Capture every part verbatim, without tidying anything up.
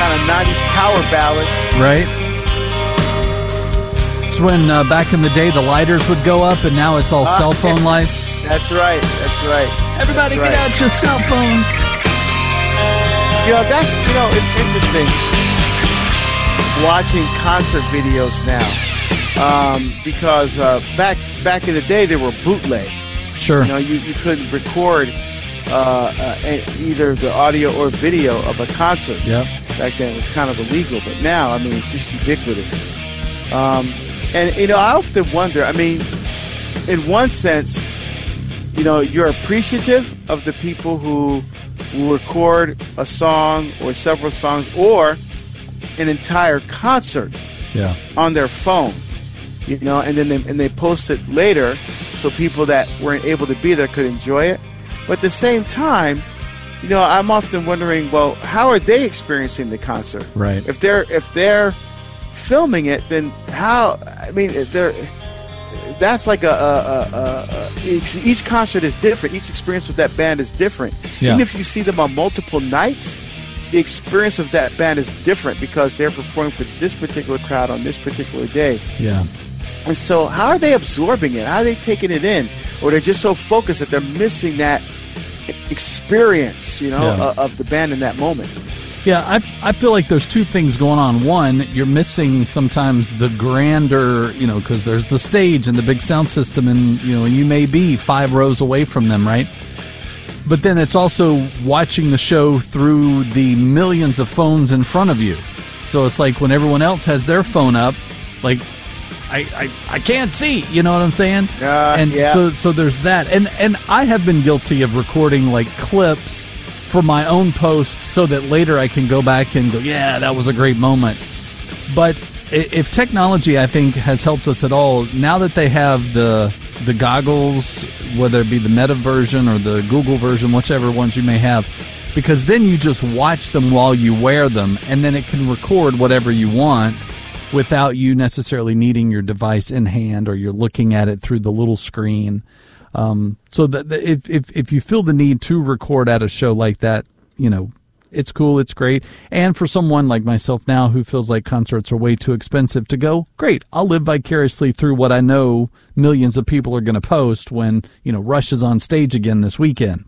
kind of nineties power ballad. Right. It's when uh, back in the day the lighters would go up, and now it's all uh, cell phone lights. That's right. That's right. Everybody that's get right. out your cell phones. You know, that's, you know, it's interesting watching concert videos now. Um, because uh, back back in the day, there were bootleg. Sure. You know, you, you couldn't record uh, uh, either the audio or video of a concert. Yep. Back then, it was kind of illegal. But now, I mean, it's just ubiquitous. Um, and, you know, I often wonder, I mean, in one sense, you know, you're appreciative of the people who will record a song or several songs or an entire concert yeah. on their phone, you know, and then they, and they post it later so people that weren't able to be there could enjoy it. But at the same time, you know, I'm often wondering, well, how are they experiencing the concert? Right. If they're if they're filming it, then how? I mean, they're that's like a, a, a, a, a each, each concert is different. Each experience with that band is different. Yeah. Even if you see them on multiple nights, the experience of that band is different because they're performing for this particular crowd on this particular day. Yeah. And so how are they absorbing it? How are they taking it in? Or they're just so focused that they're missing that experience, you know, yeah. of, of the band in that moment. Yeah, I I feel like there's two things going on. One, you're missing sometimes the grander, you know, because there's the stage and the big sound system, and you know, and you may be five rows away from them, right? But then it's also watching the show through the millions of phones in front of you. So it's like when everyone else has their phone up, like I I, I can't see, you know what I'm saying? Uh, and yeah. so so there's that, and and I have been guilty of recording like clips for my own posts so that later I can go back and go, yeah, that was a great moment. But if technology, I think, has helped us at all, now that they have the the goggles, whether it be the Meta version or the Google version, whichever ones you may have, because then you just watch them while you wear them, and then it can record whatever you want without you necessarily needing your device in hand or you're looking at it through the little screen. Um, so that if, if if you feel the need to record at a show like that, you know, it's cool, it's great. And for someone like myself now who feels like concerts are way too expensive to go, great. I'll live vicariously through what I know millions of people are going to post when, you know, Rush is on stage again this weekend.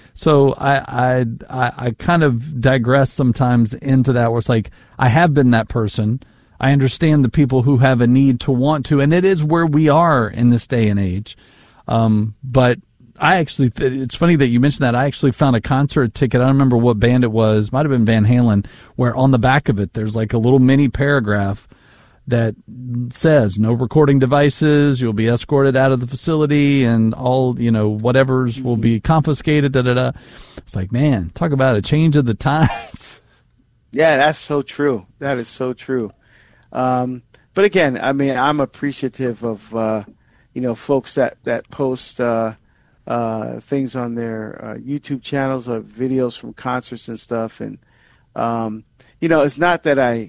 So I, I I I kind of digress sometimes into that where it's like I have been that person. I understand the people who have a need to want to, and it is where we are in this day and age. Um, but I actually, it's funny that you mentioned that. I actually found a concert ticket. I don't remember what band it was. Might have been Van Halen, where on the back of it, there's like a little mini paragraph that says no recording devices. You'll be escorted out of the facility and all, you know, whatever's will be confiscated. Da, da, da. It's like, man, talk about a change of the times. Yeah, that's so true. That is so true. Um, but again, I mean, I'm appreciative of, uh, you know, folks that, that post uh, uh, things on their uh, YouTube channels or videos from concerts and stuff. And, um, you know, it's not that I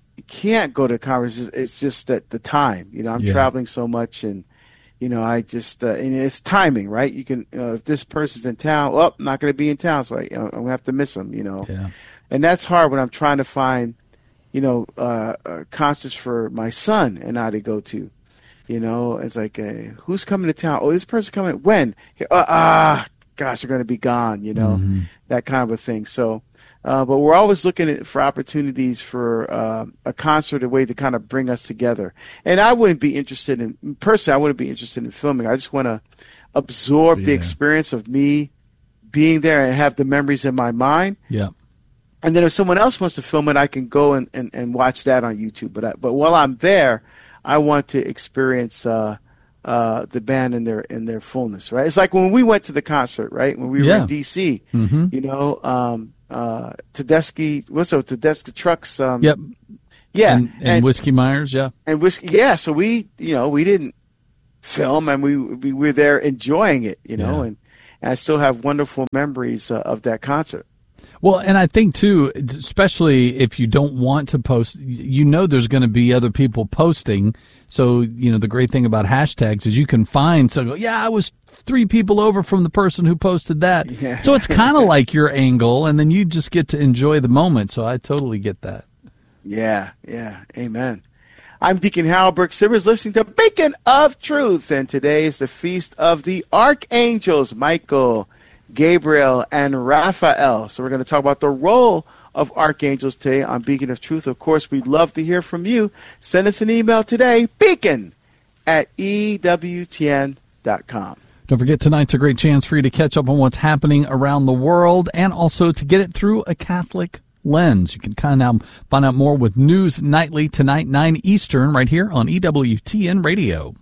can't go to conferences. It's just that the time, you know, I'm yeah. traveling so much and, you know, I just, uh, and it's timing, right? You can, uh, if this person's in town, well, I'm not going to be in town, so I, you know, I'm going to have to miss them, you know. Yeah. And that's hard when I'm trying to find, you know, uh, uh, concerts for my son and I to go to. You know, it's like, uh, who's coming to town? Oh, this person's coming. When? Uh, ah, gosh, they're going to be gone, you know, mm-hmm. that kind of a thing. So, uh, but we're always looking at, for opportunities for uh, a concert, a way to kind of bring us together. And I wouldn't be interested in, personally, I wouldn't be interested in filming. I just want to absorb yeah. the experience of me being there and have the memories in my mind. Yeah. And then if someone else wants to film it, I can go and, and, and watch that on YouTube. But I, but while I'm there, I want to experience uh, uh, the band in their in their fullness, right? It's like when we went to the concert, right? When we yeah. were in D C, mm-hmm. you know, um, uh, Tedeschi, what's so Tedeschi Trucks? Um, yep. Yeah, and, and, and Whiskey Myers, yeah, and whiskey, yeah. So we, you know, we didn't film, and we we were there enjoying it, you know, yeah. and, and I still have wonderful memories uh, of that concert. Well, and I think, too, especially if you don't want to post, you know there's going to be other people posting. So, you know, the great thing about hashtags is you can find, so, yeah, I was three people over from the person who posted that. Yeah. So it's kind of like your angle, and then you just get to enjoy the moment. So I totally get that. Yeah, yeah, amen. I'm Deacon Harold Burke Sivers, listening to Beacon of Truth, and today is the Feast of the Archangels, Michael, Gabriel, and Raphael. So we're going to talk about the role of archangels today on Beacon of Truth. Of course, we'd love to hear from you. Send us an email today, beacon at E W T N dot com. Don't forget, tonight's a great chance for you to catch up on what's happening around the world and also to get it through a Catholic lens. You can kind of find out more with News Nightly tonight, nine Eastern, right here on E W T N Radio.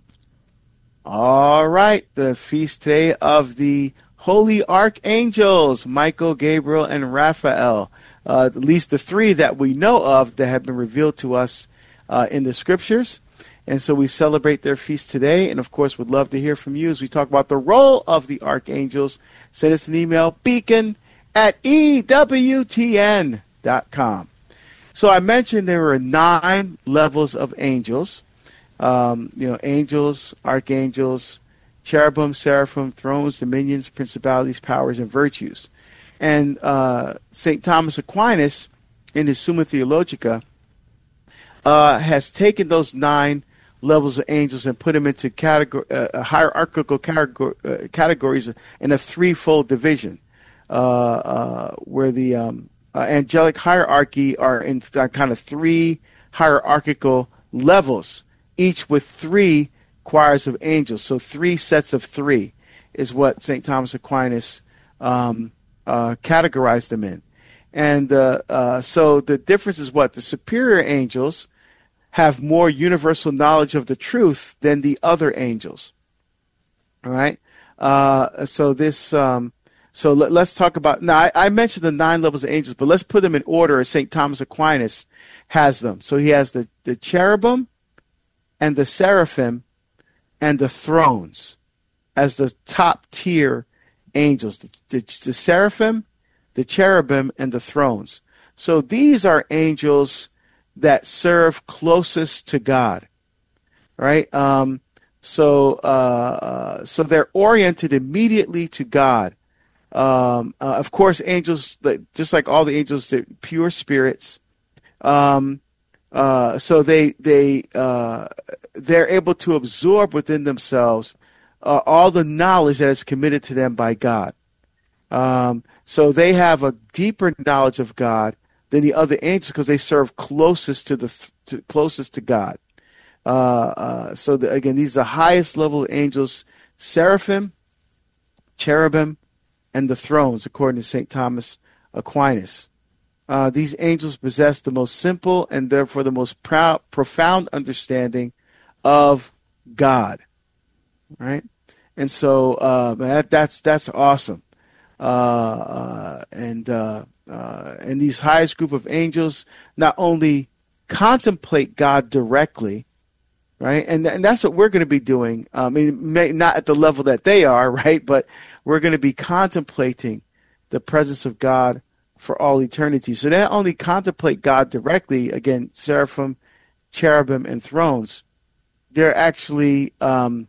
All right, the feast today of the Holy Archangels, Michael, Gabriel, and Raphael. Uh, at least the three that we know of that have been revealed to us uh, in the Scriptures. And so we celebrate their feast today. And, of course, would love to hear from you as we talk about the role of the archangels. Send us an email, beacon at E W T N dot com. So I mentioned there were nine levels of angels. Um, you know, angels, archangels, cherubim, seraphim, thrones, dominions, principalities, powers, and virtues. And uh, Saint Thomas Aquinas, in his Summa Theologica, uh, has taken those nine levels of angels and put them into category, uh, hierarchical category, uh, categories in a threefold division, uh, uh, where the um, uh, angelic hierarchy are in th- kind of three hierarchical levels, each with three choirs of angels. So three sets of three is what Saint Thomas Aquinas um, uh, categorized them in. And uh, uh, so the difference is what? The superior angels have more universal knowledge of the truth than the other angels. All right? Uh, so this, um, so let, let's talk about, now I, I mentioned the nine levels of angels, but let's put them in order as Saint Thomas Aquinas has them. So he has the, the cherubim and the seraphim and the thrones as the top tier angels. The, the, the seraphim, the cherubim, and the thrones. So these are angels that serve closest to God, right? Um, so, uh, so they're oriented immediately to God. Um, uh, of course, angels, just like all the angels, they're pure spirits. Um, uh, so they they uh, they're able to absorb within themselves uh, all the knowledge that is committed to them by God. Um, so they have a deeper knowledge of God than the other angels because they serve closest to the to, closest to God. Uh, uh, so the, again, these are the highest level of angels: seraphim, cherubim, and the thrones, according to Saint Thomas Aquinas. Uh, these angels possess the most simple and therefore the most proud, profound understanding of God. Right, and so uh, that, that's that's awesome. Uh, uh, and uh, uh, and these highest group of angels not only contemplate God directly, right, and and that's what we're going to be doing. I mean, may, not at the level that they are, right, but we're going to be contemplating the presence of God for all eternity. So they not only contemplate God directly, again, seraphim, cherubim, and thrones, they're actually um,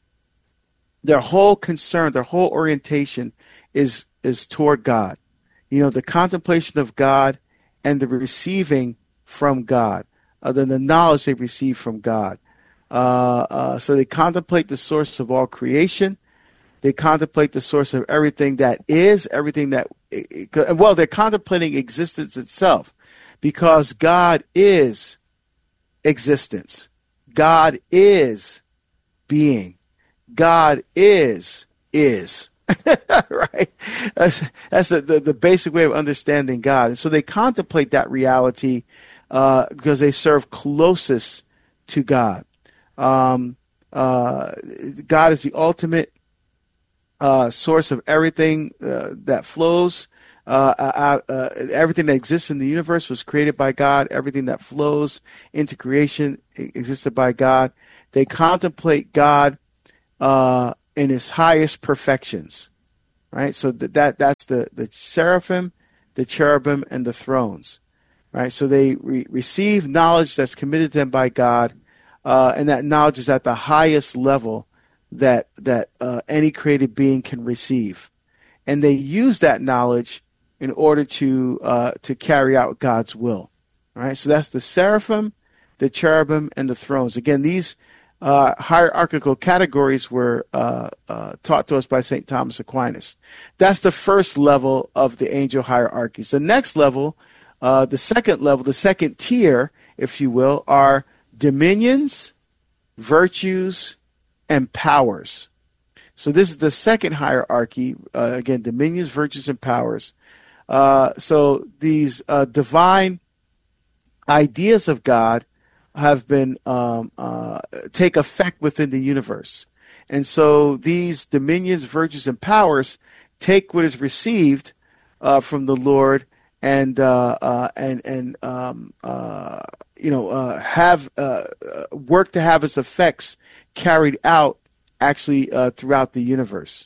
their whole concern, their whole orientation is is toward God. You know, the contemplation of God and the receiving from God, uh, the, the knowledge they receive from God. Uh, uh, so they contemplate the source of all creation. They contemplate the source of everything that is, everything that, well, they're contemplating existence itself because God is existence. God is being. God is, is. Right? That's, that's the, the, the basic way of understanding God. And so they contemplate that reality uh, because they serve closest to God. Um, uh, God is the ultimate uh, source of everything uh, that flows. Uh, out, uh, everything that exists in the universe was created by God. Everything that flows into creation existed by God. They contemplate God uh, in his highest perfections, right? So that, that that's the, the seraphim, the the cherubim, and the thrones. Right? So they re- receive knowledge that's committed to them by God, uh, and that knowledge is at the highest level that that uh, any created being can receive. And they use that knowledge in order to uh, to carry out God's will. All right? So that's the seraphim, the cherubim, and the thrones. Again, these uh, hierarchical categories were uh, uh, taught to us by Saint Thomas Aquinas. That's the first level of the angel hierarchies. The next level, uh, the second level, the second tier, if you will, are dominions, virtues, and powers. So this is the second hierarchy. Uh, again, dominions, virtues, and powers. Uh, so these uh, divine ideas of God have been um, uh, take effect within the universe, and so these dominions, virtues, and powers take what is received uh, from the Lord and uh, uh, and and um, uh, you know uh, have uh, work to have its effects carried out actually uh, throughout the universe.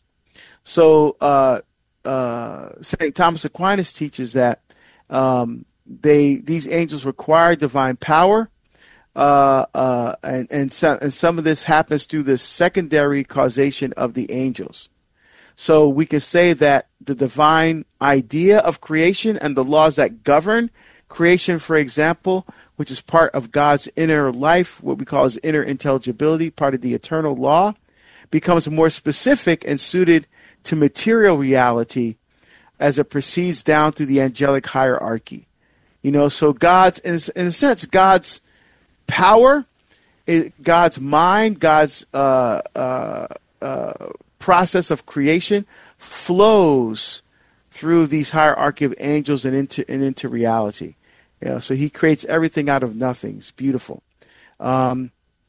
So uh, uh, Saint Thomas Aquinas teaches that um, they these angels require divine power, uh, uh, and and, so, and some of this happens through the secondary causation of the angels. So we can say that the divine idea of creation and the laws that govern creation, for example, which is part of God's inner life, what we call his inner intelligibility, part of the eternal law, becomes more specific and suited to material reality as it proceeds down through the angelic hierarchy. You know, so God's, in, in a sense, God's power, God's mind, God's uh, uh, uh, process of creation flows through these hierarchy of angels and into and into reality. You know, so he creates everything out of nothing. It's beautiful. Um,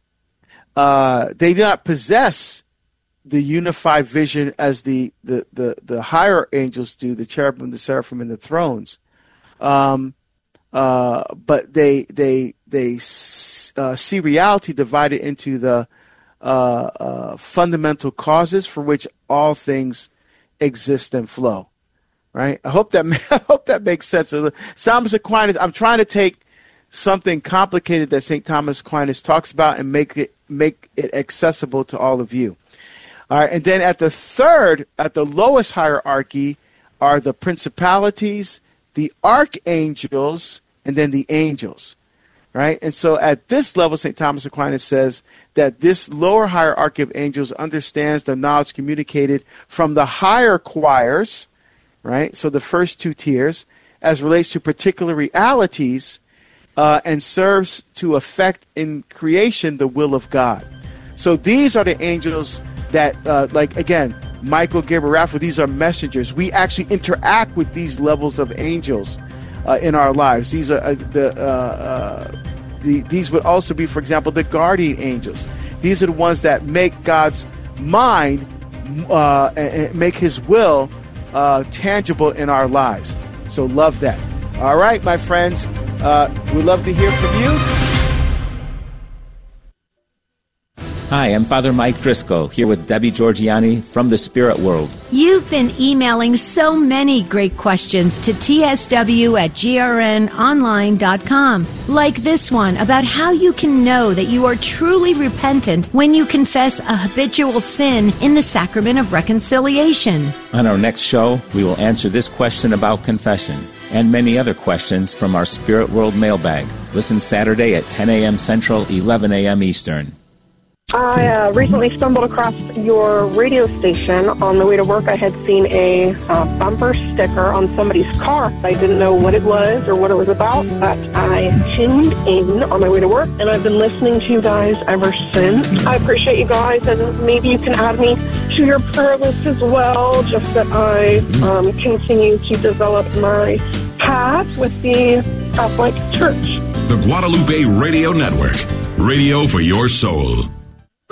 uh, they do not possess the unified vision as the, the, the, the higher angels do, the cherubim, the seraphim, and the thrones. Um, uh, but they they they uh, see reality divided into the uh, uh, fundamental causes for which all things exist and flow. Right? I hope that I hope that makes sense. Thomas Aquinas. I'm trying to take something complicated that Saint Thomas Aquinas talks about and make it make it accessible to all of you. All right, and then at the third, at the lowest hierarchy, are the principalities, the archangels, and then the angels. Right? And so at this level, Saint Thomas Aquinas says that this lower hierarchy of angels understands the knowledge communicated from the higher choirs, right? So the first two tiers, as relates to particular realities, uh, and serves to affect in creation the will of God. So these are the angels that, uh, like, again, Michael, Gabriel, Raphael, these are messengers. We actually interact with these levels of angels uh, in our lives. These are uh, the, uh, uh, the these would also be, for example, the guardian angels. These are the ones that make God's mind uh, and make his will uh, tangible in our lives. So love that. All right, my friends, uh, we'd love to hear from you. Hi, I'm Father Mike Driscoll, here with Debbie Georgiani from the Spirit World. You've been emailing so many great questions to t s w at g r n online dot com, like this one about how you can know that you are truly repentant when you confess a habitual sin in the sacrament of reconciliation. On our next show, we will answer this question about confession and many other questions from our Spirit World mailbag. Listen Saturday at ten a.m. Central, eleven a.m. Eastern. I uh, recently stumbled across your radio station. On the way to work, I had seen a uh, bumper sticker on somebody's car. I didn't know what it was or what it was about, but I tuned in on my way to work, and I've been listening to you guys ever since. I appreciate you guys, and maybe you can add me to your prayer list as well, just that I um, continue to develop my path with the Catholic Church. The Guadalupe Radio Network, radio for your soul. You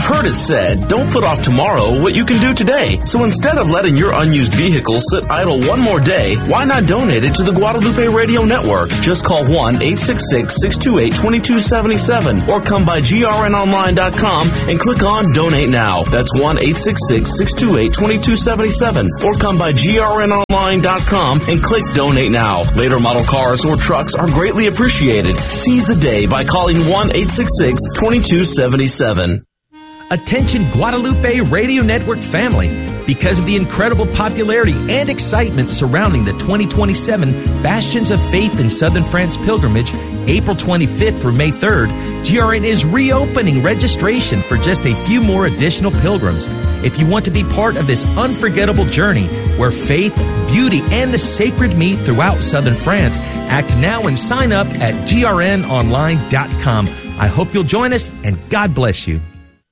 You've heard it said, don't put off tomorrow what you can do today. So instead of letting your unused vehicle sit idle one more day, why not donate it to the Guadalupe Radio Network? Just call one eight six six, six two eight, two two seven seven or come by G R N online dot com and click on Donate Now. That's one eight six six, six two eight, two two seven seven or come by G R N online dot com and click Donate Now. Later model cars or trucks are greatly appreciated. Seize the day by calling one eight six six, two two seven seven. Attention Guadalupe Radio Network family. Because of the incredible popularity and excitement surrounding the twenty twenty-seven Bastions of Faith in Southern France pilgrimage, April twenty-fifth through May third, G R N is reopening registration for just a few more additional pilgrims. If you want to be part of this unforgettable journey where faith, beauty, and the sacred meet throughout Southern France, act now and sign up at G R N online dot com. I hope you'll join us, and God bless you.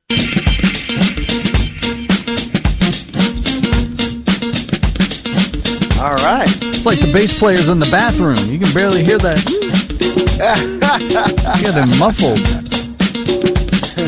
All right. It's like the bass players in the bathroom. You can barely hear that. You hear them muffled.